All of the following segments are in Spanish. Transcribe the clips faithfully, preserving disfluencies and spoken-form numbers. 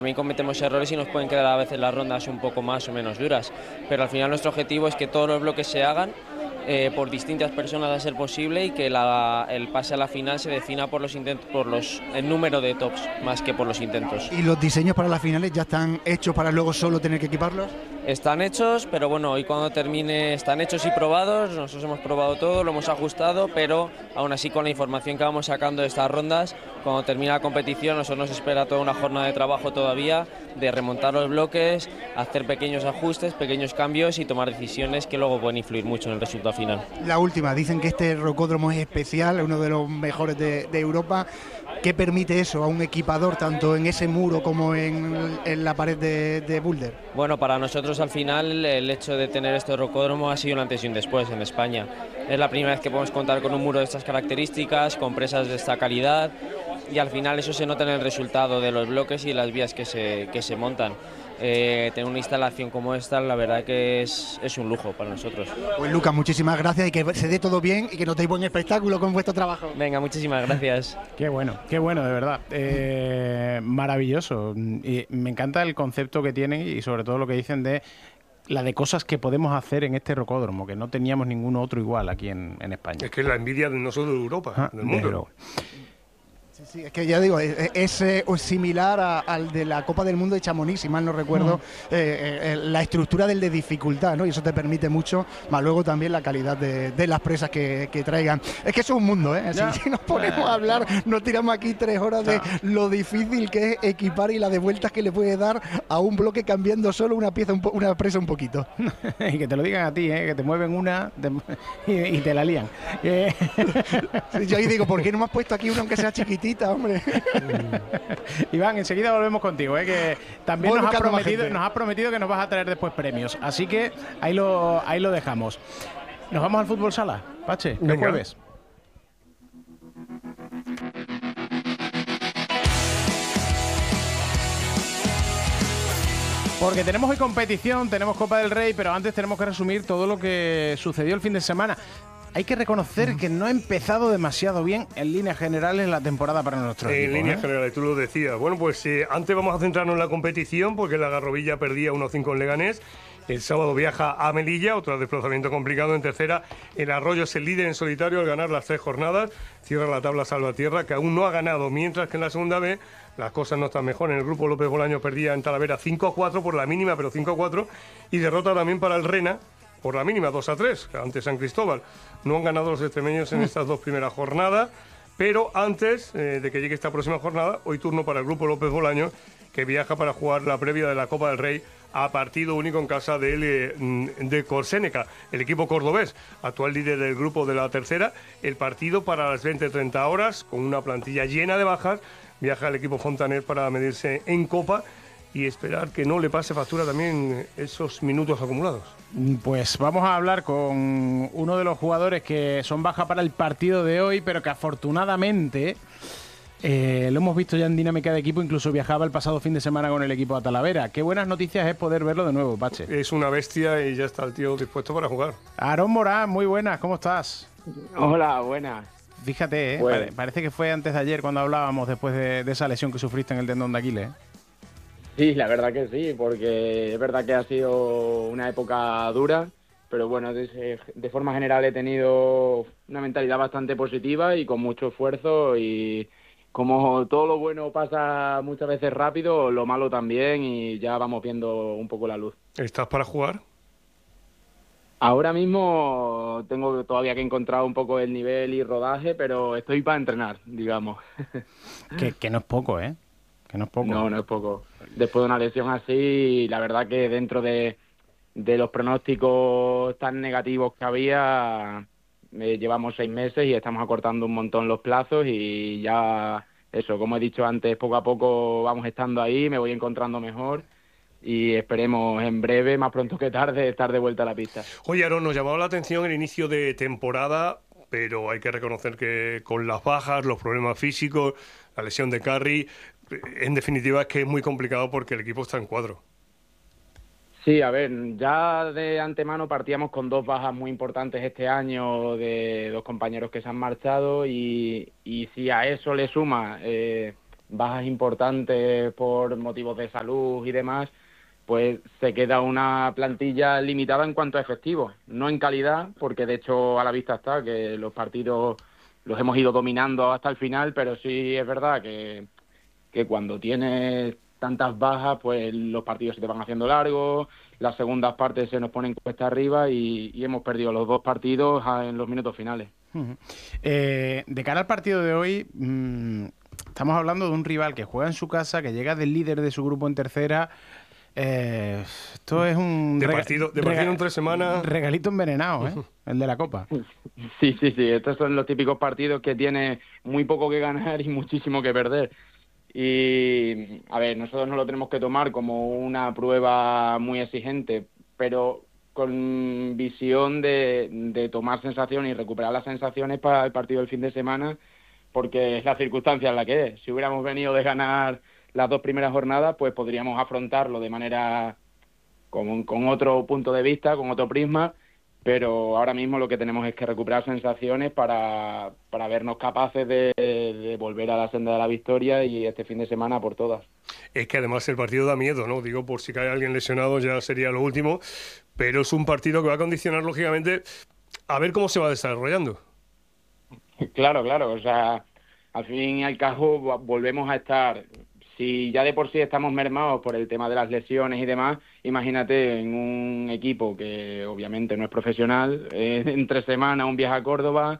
También cometemos errores y nos pueden quedar a veces las rondas un poco más o menos duras, pero al final nuestro objetivo es que todos los bloques se hagan eh, por distintas personas a ser posible y que la, el pase a la final se defina por los intentos, por los, el número de tops más que por los intentos. ¿Y los diseños para las finales ya están hechos para luego solo tener que equiparlos? Están hechos, pero bueno, hoy cuando termine están hechos y probados, nosotros hemos probado todo, lo hemos ajustado, pero aún así con la información que vamos sacando de estas rondas, cuando termine la competición, nosotros nos espera toda una jornada de trabajo todavía, de remontar los bloques, hacer pequeños ajustes, pequeños cambios y tomar decisiones que luego pueden influir mucho en el resultado final. La última, dicen que este rocódromo es especial, uno de los mejores de, de Europa. ¿Qué permite eso a un equipador, tanto en ese muro como en, en la pared de, de Boulder? Bueno, para nosotros al final el hecho de tener este rocódromo ha sido un antes y un después en España. Es la primera vez que podemos contar con un muro de estas características, con presas de esta calidad, y al final eso se nota en el resultado de los bloques y las vías que se, que se montan. Eh, tener una instalación como esta, la verdad que es, es un lujo para nosotros. Pues Lucas, muchísimas gracias y que se dé todo bien y que nos deis buen espectáculo con vuestro trabajo. Venga, muchísimas gracias. Qué bueno, qué bueno, de verdad. Eh, maravilloso. Y me encanta el concepto que tienen y sobre todo lo que dicen de la de cosas que podemos hacer en este rocódromo, que no teníamos ninguno otro igual aquí en, en España. Es que es la envidia de no solo de Europa, Ah, del mundo. pero... Sí, sí, es que ya digo, es, es eh, similar a, al de la Copa del Mundo de Chamonix, si mal no recuerdo, mm. eh, eh, la estructura del de dificultad, ¿no? Y eso te permite mucho, más luego también la calidad de, de las presas que, que traigan. Es que eso es un mundo, ¿eh? Si, si nos ponemos a hablar, nos tiramos aquí tres horas de lo difícil que es equipar y la de vueltas que le puede dar a un bloque cambiando solo una pieza, un po una presa un poquito. Y que te lo digan a ti, ¿eh? Que te mueven una te, y, y te la lían. Eh. Sí, yo ahí digo, ¿por qué no me has puesto aquí una aunque sea chiquitita? Hombre. Iván, enseguida volvemos contigo, ¿eh? Que también nos has, prometido, nos has prometido que nos vas a traer después premios. Así que ahí lo, ahí lo dejamos. Nos vamos al fútbol sala, Pache, ¿qué jueves? Porque tenemos hoy competición, tenemos Copa del Rey, pero antes tenemos que resumir todo lo que sucedió el fin de semana. Hay que reconocer que no ha empezado demasiado bien en líneas generales la temporada para nuestro en equipo. En líneas ¿eh? generales, tú lo decías. Bueno, pues eh, antes vamos a centrarnos en la competición porque la Garrovilla perdía uno cinco en Leganés. El sábado viaja a Melilla, otro desplazamiento complicado en tercera. El Arroyo es el líder en solitario al ganar las tres jornadas. Cierra la tabla Salvatierra, que aún no ha ganado, mientras que en la segunda B las cosas no están mejor. En el grupo López Bolaño perdía en Talavera cinco a cuatro por la mínima, pero cinco a cuatro. Y derrota también para el Rena por la mínima, dos a tres, ante San Cristóbal. No han ganado los extremeños en estas dos primeras jornadas, pero antes eh, de que llegue esta próxima jornada, hoy turno para el grupo López Bolaño, que viaja para jugar la previa de la Copa del Rey a partido único en casa de, eh, de Corséneca, el equipo cordobés, actual líder del grupo de la tercera. El partido para las veinte treinta horas, con una plantilla llena de bajas, viaja el equipo Fontanet para medirse en Copa y esperar que no le pase factura también esos minutos acumulados. Pues vamos a hablar con uno de los jugadores que son baja para el partido de hoy, pero que afortunadamente eh, lo hemos visto ya en dinámica de equipo, incluso viajaba el pasado fin de semana con el equipo a Talavera. Qué buenas noticias es poder verlo de nuevo, Pache. Es una bestia y ya está el tío dispuesto para jugar. Aarón Morán, muy buenas, ¿cómo estás? Hola, buenas. Fíjate, ¿eh? Pues... Pare parece que fue antes de ayer cuando hablábamos después de, de esa lesión que sufriste en el tendón de Aquiles. Sí, la verdad que sí, porque es verdad que ha sido una época dura, pero bueno, de, de forma general he tenido una mentalidad bastante positiva y con mucho esfuerzo, y como todo lo bueno pasa muchas veces rápido, lo malo también, y ya vamos viendo un poco la luz. ¿Estás para jugar? Ahora mismo tengo todavía que encontrar un poco el nivel y rodaje, pero estoy para entrenar, digamos. Que, que no es poco, ¿eh? Que no es poco. No, no es poco. Después de una lesión así, la verdad que dentro de, de los pronósticos tan negativos que había, eh, llevamos seis meses y estamos acortando un montón los plazos, y ya, eso, como he dicho antes, poco a poco vamos estando ahí, me voy encontrando mejor y esperemos en breve, más pronto que tarde, estar de vuelta a la pista. Oye, Aarón, nos llamaba la atención el inicio de temporada, pero hay que reconocer que con las bajas, los problemas físicos, la lesión de Carri, en definitiva es que es muy complicado porque el equipo está en cuadro. Sí, a ver, ya de antemano partíamos con dos bajas muy importantes este año, de dos compañeros que se han marchado, y, y si a eso le suma eh, bajas importantes por motivos de salud y demás, pues se queda una plantilla limitada en cuanto a efectivos, no en calidad, porque de hecho a la vista está que los partidos los hemos ido dominando hasta el final, pero sí es verdad que, que cuando tienes tantas bajas, pues los partidos se te van haciendo largos, las segundas partes se nos ponen cuesta arriba y, y hemos perdido los dos partidos en los minutos finales. Uh-huh. Eh, de cara al partido de hoy, mmm, estamos hablando de un rival que juega en su casa, que llega del líder de su grupo en tercera. Eh, esto es un de rega- partido de partido en tres semanas, regalito envenenado, ¿eh? El de la Copa. Sí, sí, sí, estos son los típicos partidos que tiene muy poco que ganar y muchísimo que perder. Y, a ver, nosotros no lo tenemos que tomar como una prueba muy exigente, pero con visión de, de tomar sensaciones y recuperar las sensaciones para el partido del fin de semana, porque es la circunstancia en la que es. Si hubiéramos venido de ganar las dos primeras jornadas, pues podríamos afrontarlo de manera con, con otro punto de vista, con otro prisma, pero ahora mismo lo que tenemos es que recuperar sensaciones para, para vernos capaces de, de volver a la senda de la victoria y este fin de semana por todas. Es que además el partido da miedo, ¿no? Digo, por si cae alguien lesionado ya sería lo último, pero es un partido que va a condicionar lógicamente a ver cómo se va desarrollando. Claro, claro, o sea, al fin y al cabo volvemos a estar... Si ya de por sí estamos mermados por el tema de las lesiones y demás, imagínate en un equipo que obviamente no es profesional, eh, entre semana un viaje a Córdoba,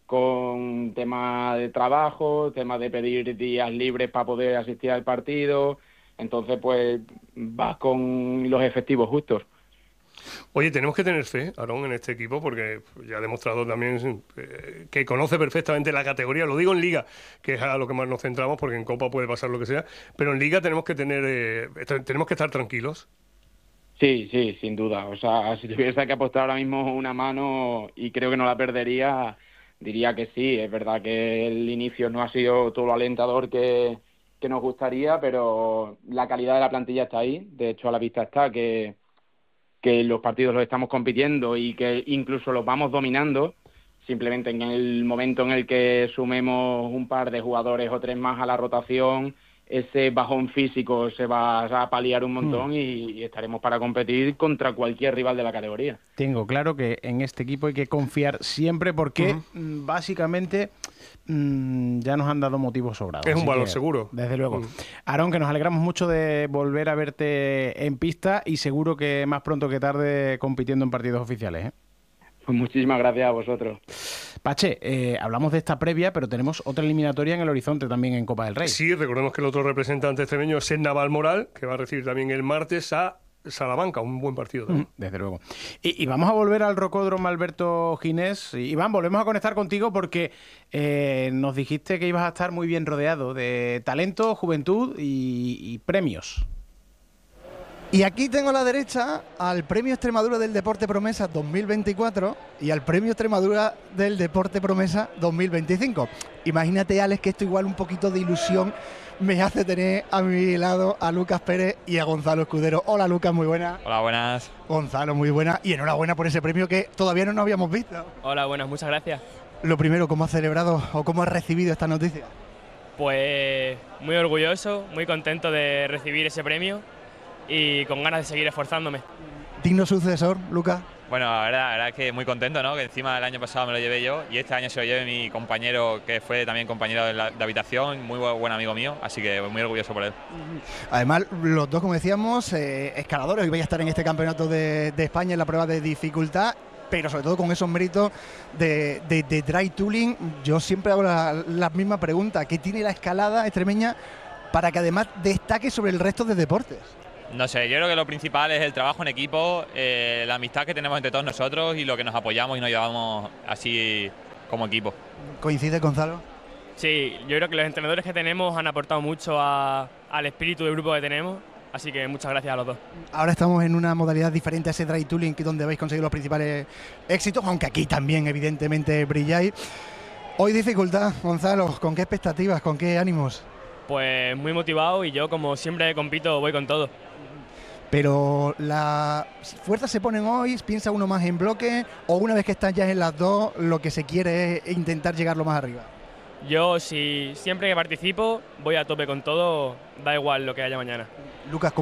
con tema de trabajo, tema de pedir días libres para poder asistir al partido, entonces pues vas con los efectivos justos. Oye, tenemos que tener fe, Aarón, en este equipo, porque ya ha demostrado también eh, que conoce perfectamente la categoría. Lo digo en Liga, que es a lo que más nos centramos, porque en Copa puede pasar lo que sea, pero en Liga tenemos que tener, eh, tenemos que estar tranquilos. Sí, sí, sin duda. O sea, si tuviese que apostar ahora mismo una mano, y creo que no la perdería, diría que sí. Es verdad que el inicio no ha sido todo lo alentador que, que nos gustaría, pero la calidad de la plantilla está ahí. De hecho, a la vista está que... que los partidos los estamos compitiendo y que incluso los vamos dominando, simplemente en el momento en el que sumemos un par de jugadores o tres más a la rotación, ese bajón físico se va a paliar un montón mm. y, y estaremos para competir contra cualquier rival de la categoría. Tengo claro que en este equipo hay que confiar siempre porque uh-huh. básicamente mmm, ya nos han dado motivos sobrados. Es un valor seguro. Desde luego. Uh-huh. Aarón, que nos alegramos mucho de volver a verte en pista y seguro que más pronto que tarde compitiendo en partidos oficiales, ¿eh? Pues muchísimas gracias a vosotros. Pache, eh, hablamos de esta previa, pero tenemos otra eliminatoria en el horizonte también en Copa del Rey. Sí, recordemos que el otro representante extremeño es el Navalmoral, que va a recibir también el martes a Salamanca, un buen partido también. Desde luego. Y, y vamos a volver al Rocódromo Alberto Ginés. Iván, volvemos a conectar contigo porque eh, nos dijiste que ibas a estar muy bien rodeado de talento, juventud y, y premios. Y aquí tengo a la derecha al Premio Extremadura del Deporte Promesa dos mil veinticuatro y al Premio Extremadura del Deporte Promesa dos mil veinticinco. Imagínate, Alex, que esto igual un poquito de ilusión me hace tener a mi lado a Lucas Pérez y a Gonzalo Escudero. Hola, Lucas, muy buena. Hola, buenas. Gonzalo, muy buena. Y enhorabuena por ese premio que todavía no nos habíamos visto. Hola, buenas, muchas gracias. Lo primero, ¿cómo has celebrado o cómo has recibido esta noticia? Pues muy orgulloso, muy contento de recibir ese premio y con ganas de seguir esforzándome. ¿Digno sucesor, Lucas? Bueno, la verdad, la verdad es que muy contento, ¿no? Que encima el año pasado me lo llevé yo y este año se lo lleve mi compañero, que fue también compañero de, la, de habitación, muy buen amigo mío, así que muy orgulloso por él. Además, los dos, como decíamos, eh, escaladores, hoy vais a estar en este campeonato de, de España en la prueba de dificultad, pero sobre todo con esos méritos de, de, de dry tooling. Yo siempre hago la, la misma pregunta, ¿qué tiene la escalada extremeña para que además destaque sobre el resto de deportes? No sé, yo creo que lo principal es el trabajo en equipo, eh, la amistad que tenemos entre todos nosotros y lo que nos apoyamos y nos llevamos así como equipo. ¿Coincide, Gonzalo? Sí, yo creo que los entrenadores que tenemos han aportado mucho a, al espíritu del grupo que tenemos, así que muchas gracias a los dos. Ahora estamos en una modalidad diferente a ese dry tooling, donde habéis conseguido los principales éxitos, aunque aquí también evidentemente brilláis. Hoy dificultad, Gonzalo, ¿con qué expectativas, con qué ánimos? Pues muy motivado y yo, como siempre compito, voy con todo. Pero las fuerzas se ponen hoy, piensa uno más en bloque o una vez que estás ya en las dos, lo que se quiere es intentar llegar lo más arriba. Yo, si siempre que participo, voy a tope con todo, da igual lo que haya mañana. Lucas,